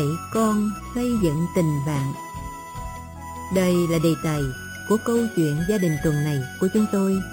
con xây dựng tình bạn. Đây là đề tài của câu chuyện gia đình tuần này của chúng tôi.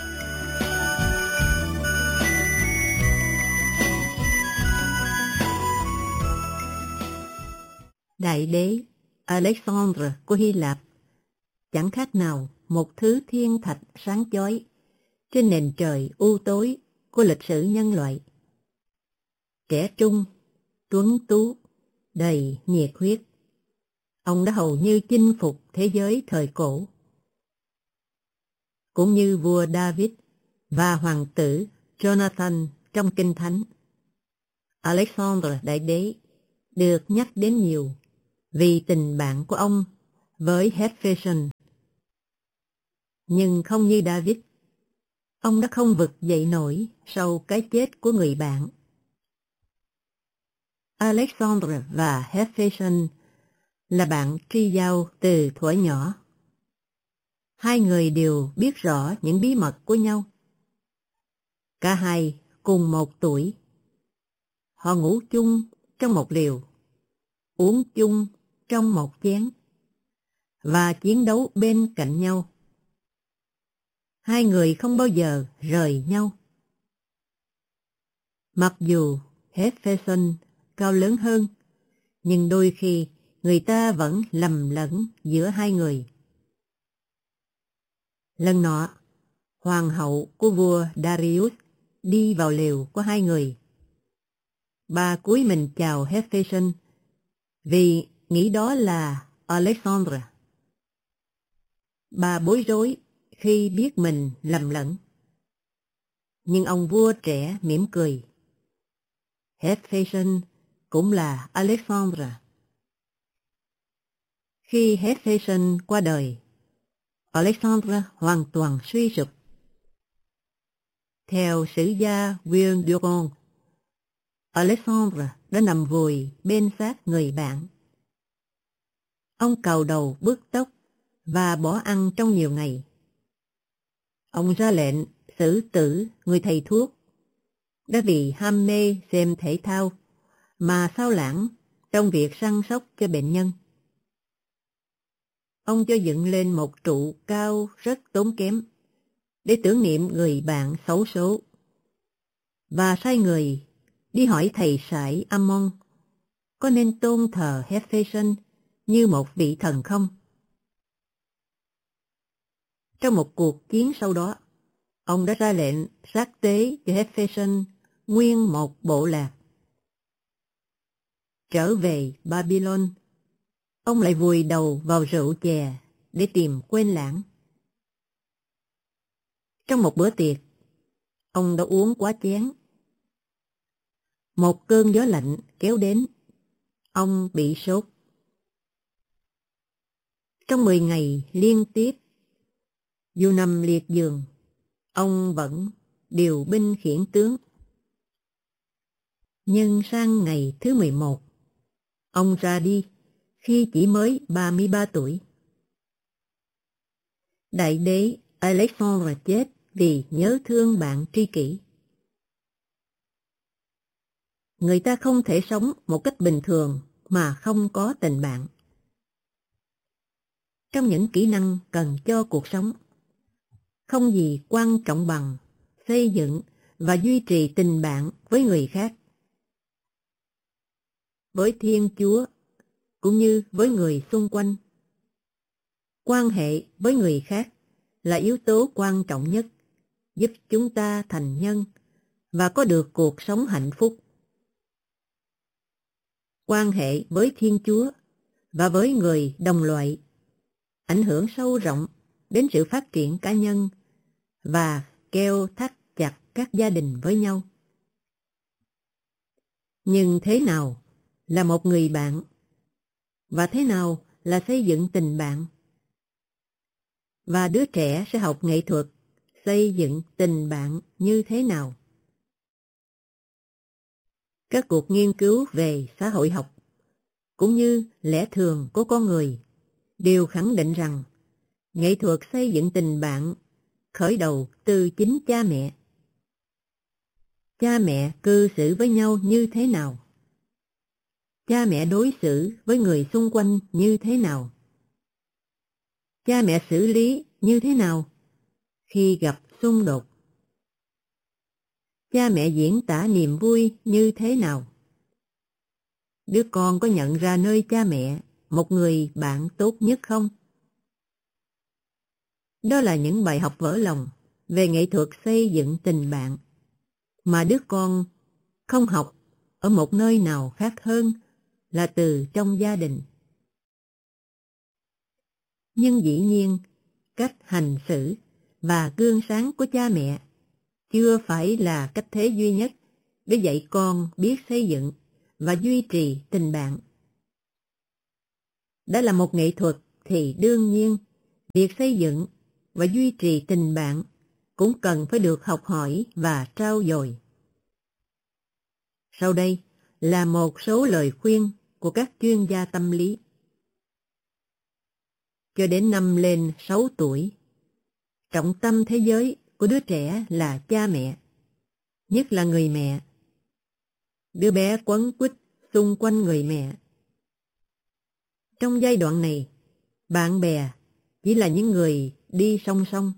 Đại đế Alexander của Hy Lạp chẳng khác nào một thứ thiên thạch sáng chói trên nền trời u tối của lịch sử nhân loại. Trẻ trung, tuấn tú, đầy nhiệt huyết, ông đã hầu như chinh phục thế giới thời cổ. Cũng như vua David và hoàng tử Jonathan trong Kinh Thánh, Alexander Đại Đế được nhắc đến nhiều vì tình bạn của ông với Hephaestion. Nhưng không như David, ông đã không vực dậy nổi sau cái chết của người bạn. Alexander và Hephaestion là bạn tri giao từ thuở nhỏ. Hai người đều biết rõ những bí mật của nhau. Cả hai cùng một tuổi. Họ ngủ chung trong một liều, uống chung trong một chén, và chiến đấu bên cạnh nhau. Hai người không bao giờ rời nhau. Mặc dù Hephaestion cao lớn hơn, nhưng đôi khi người ta vẫn lầm lẫn giữa hai người. Lần nọ, hoàng hậu của vua Darius đi vào lều của hai người. Bà cúi mình chào Hephaestion vì nghĩ đó là Alexander. Bà bối rối khi biết mình lầm lẫn. Nhưng ông vua trẻ mỉm cười. Hephaestion cũng là Alexander. Khi Hephaestion qua đời, Alexander hoàn toàn suy sụp. Theo sử gia Will Durant, Alexander đã nằm vùi bên xác người bạn. Ông cào đầu bứt tóc và bỏ ăn trong nhiều ngày. Ông ra lệnh xử tử người thầy thuốc đã vì ham mê xem thể thao mà xao lãng trong việc săn sóc cho bệnh nhân. Ông cho dựng lên một trụ cao rất tốn kém để tưởng niệm người bạn xấu số, và sai người đi hỏi thầy sải Ammon có nên tôn thờ Hephaestion như một vị thần không. Trong một cuộc chiến sau đó, ông đã ra lệnh sát tế cho Hephaestion nguyên một bộ lạc. Trở về Babylon, ông lại vùi đầu vào rượu chè để tìm quên lãng. Trong một bữa tiệc, ông đã uống quá chén. Một cơn gió lạnh kéo đến, ông bị sốt. Trong 10 ngày liên tiếp, dù nằm liệt giường, ông vẫn điều binh khiển tướng. Nhưng sang ngày thứ 11, ông ra đi khi chỉ mới 33 tuổi. Đại đế Alexander chết vì nhớ thương bạn tri kỷ. Người ta không thể sống một cách bình thường mà không có tình bạn. Trong những kỹ năng cần cho cuộc sống, không gì quan trọng bằng xây dựng và duy trì tình bạn với người khác. Với Thiên Chúa cũng như với người xung quanh, quan hệ với người khác là yếu tố quan trọng nhất giúp chúng ta thành nhân và có được cuộc sống hạnh phúc. Quan hệ với Thiên Chúa và với người đồng loại ảnh hưởng sâu rộng đến sự phát triển cá nhân và keo thắt chặt các gia đình với nhau. Nhưng thế nào là một người bạn? Và thế nào là xây dựng tình bạn? Và đứa trẻ sẽ học nghệ thuật xây dựng tình bạn như thế nào? Các cuộc nghiên cứu về xã hội học cũng như lẽ thường của con người đều khẳng định rằng nghệ thuật xây dựng tình bạn khởi đầu từ chính cha mẹ. Cha mẹ cư xử với nhau như thế nào? Cha mẹ đối xử với người xung quanh như thế nào? Cha mẹ xử lý như thế nào khi gặp xung đột? Cha mẹ diễn tả niềm vui như thế nào? Đứa con có nhận ra nơi cha mẹ một người bạn tốt nhất không? Đó là những bài học vỡ lòng về nghệ thuật xây dựng tình bạn mà đứa con không học ở một nơi nào khác hơn là từ trong gia đình. Nhưng dĩ nhiên, cách hành xử và gương sáng của cha mẹ chưa phải là cách thế duy nhất để dạy con biết xây dựng và duy trì tình bạn. Đã là một nghệ thuật thì đương nhiên, việc xây dựng và duy trì tình bạn cũng cần phải được học hỏi và trau dồi. Sau đây là một số lời khuyên của các chuyên gia tâm lý. Cho đến năm lên 6 tuổi, trọng tâm thế giới của đứa trẻ là cha mẹ, nhất là người mẹ. Đứa bé quấn quýt xung quanh người mẹ. Trong giai đoạn này, bạn bè chỉ là những người đi song song.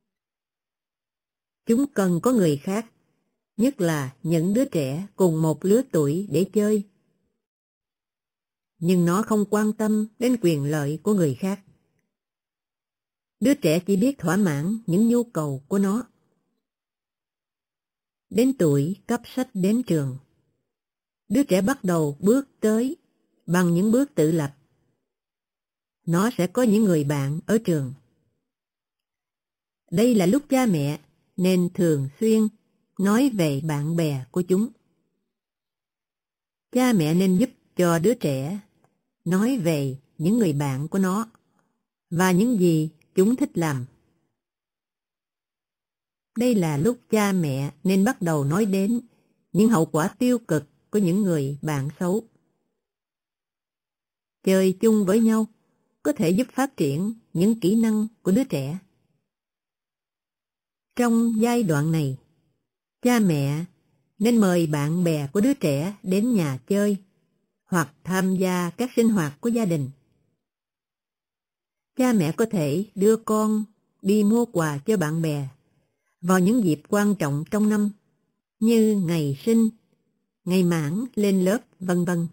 Chúng cần có người khác, nhất là những đứa trẻ cùng một lứa tuổi để chơi. Nhưng nó không quan tâm đến quyền lợi của người khác. Đứa trẻ chỉ biết thỏa mãn những nhu cầu của nó. Đến tuổi cấp sách đến trường, đứa trẻ bắt đầu bước tới bằng những bước tự lập. Nó sẽ có những người bạn ở trường. Đây là lúc cha mẹ nên thường xuyên nói về bạn bè của chúng. Cha mẹ nên giúp cho đứa trẻ nói về những người bạn của nó và những gì chúng thích làm. Đây là lúc cha mẹ nên bắt đầu nói đến những hậu quả tiêu cực của những người bạn xấu. Chơi chung với nhau có thể giúp phát triển những kỹ năng của đứa trẻ. Trong giai đoạn này, cha mẹ nên mời bạn bè của đứa trẻ đến nhà chơi hoặc tham gia các sinh hoạt của gia đình. Cha mẹ có thể đưa con đi mua quà cho bạn bè vào những dịp quan trọng trong năm như ngày sinh, ngày mãn lên lớp, vân vân.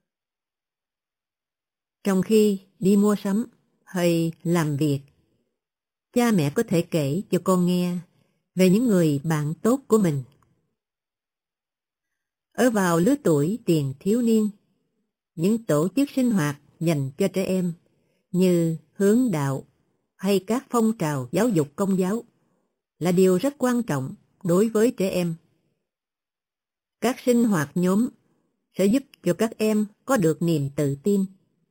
Trong khi đi mua sắm hay làm việc, cha mẹ có thể kể cho con nghe về những người bạn tốt của mình. Ở vào lứa tuổi tiền thiếu niên, những tổ chức sinh hoạt dành cho trẻ em như hướng đạo hay các phong trào giáo dục công giáo là điều rất quan trọng đối với trẻ em. Các sinh hoạt nhóm sẽ giúp cho các em có được niềm tự tin.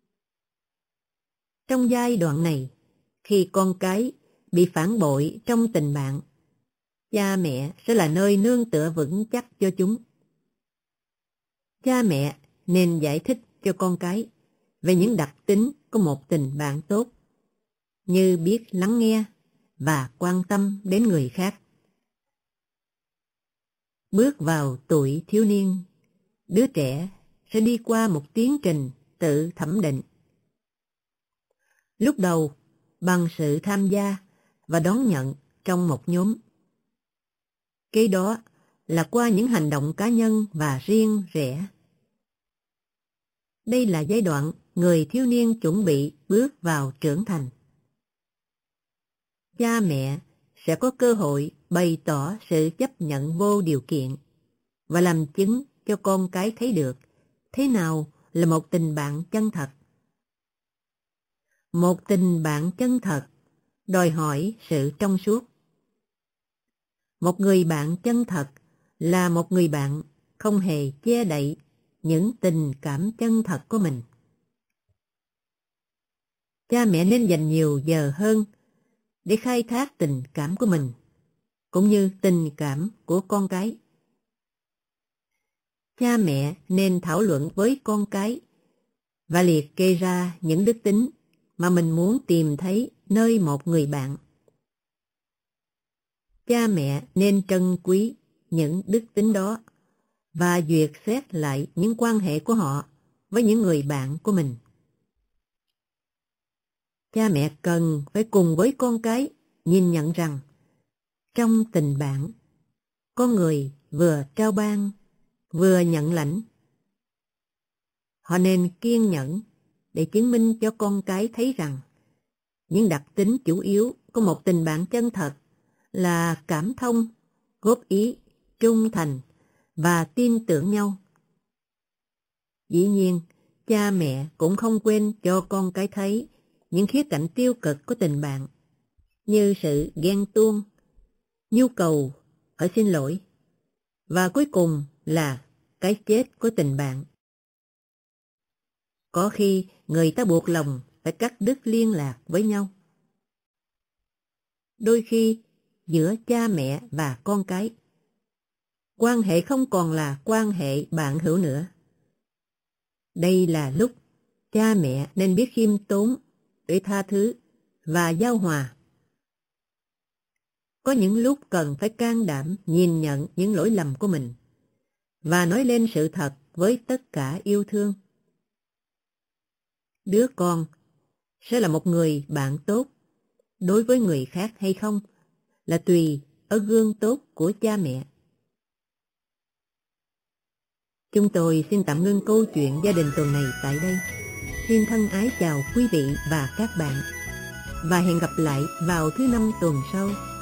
Trong giai đoạn này, khi con cái bị phản bội trong tình bạn, cha mẹ sẽ là nơi nương tựa vững chắc cho chúng. Cha mẹ nên giải thích cho con cái về những đặc tính của một tình bạn tốt, như biết lắng nghe và quan tâm đến người khác. Bước vào tuổi thiếu niên, đứa trẻ sẽ đi qua một tiến trình tự thẩm định. Lúc đầu, bằng sự tham gia và đón nhận trong một nhóm. Kế đó là qua những hành động cá nhân và riêng rẽ. Đây là giai đoạn người thiếu niên chuẩn bị bước vào trưởng thành. Cha mẹ sẽ có cơ hội bày tỏ sự chấp nhận vô điều kiện và làm chứng cho con cái thấy được thế nào là một tình bạn chân thật. Một tình bạn chân thật đòi hỏi sự trong suốt. Một người bạn chân thật là một người bạn không hề che đậy những tình cảm chân thật của mình. Cha mẹ nên dành nhiều giờ hơn để khai thác tình cảm của mình, cũng như tình cảm của con cái. Cha mẹ nên thảo luận với con cái và liệt kê ra những đức tính mà mình muốn tìm thấy nơi một người bạn. Cha mẹ nên trân quý những đức tính đó và duyệt xét lại những quan hệ của họ với những người bạn của mình. Cha mẹ cần phải cùng với con cái nhìn nhận rằng trong tình bạn, con người vừa trao ban, vừa nhận lãnh. Họ nên kiên nhẫn để chứng minh cho con cái thấy rằng những đặc tính chủ yếu của một tình bạn chân thật là cảm thông, góp ý, trung thành và tin tưởng nhau. Dĩ nhiên, cha mẹ cũng không quên cho con cái thấy những khía cạnh tiêu cực của tình bạn, như sự ghen tuông, nhu cầu ở xin lỗi, và cuối cùng là cái chết của tình bạn. Có khi người ta buộc lòng phải cắt đứt liên lạc với nhau. Đôi khi, giữa cha mẹ và con cái, quan hệ không còn là quan hệ bạn hữu nữa. Đây là lúc cha mẹ nên biết khiêm tốn để tha thứ và giao hòa. Có những lúc cần phải can đảm nhìn nhận những lỗi lầm của mình và nói lên sự thật với tất cả yêu thương. Đứa con sẽ là một người bạn tốt đối với người khác hay không là tùy ở gương tốt của cha mẹ. Chúng tôi xin tạm ngưng câu chuyện gia đình tuần này tại đây. Xin thân ái chào quý vị và các bạn, và hẹn gặp lại vào thứ Năm tuần sau.